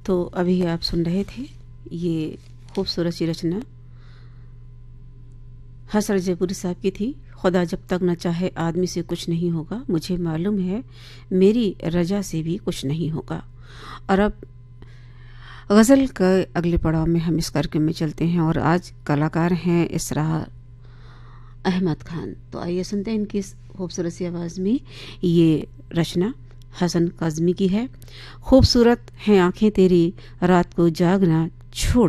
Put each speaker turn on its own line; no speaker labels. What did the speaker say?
तो अभी आप सुन रहे थे ये खूबसूरत सी रचना हसरत जयपुरी साहब की थी। खुदा जब तक न चाहे आदमी से कुछ नहीं होगा, मुझे मालूम है मेरी रजा से भी कुछ नहीं होगा। और अब गज़ल के अगले पड़ाव में हम इस कार्यक्रम में चलते हैं और आज कलाकार हैं इसरा अहमद खान। तो आइए सुनते हैं इनकी इस खूबसूरत सी आवाज़ में ये रचना हसन काज़मी की है। खूबसूरत हैं आंखें तेरी, रात को जागना छोड़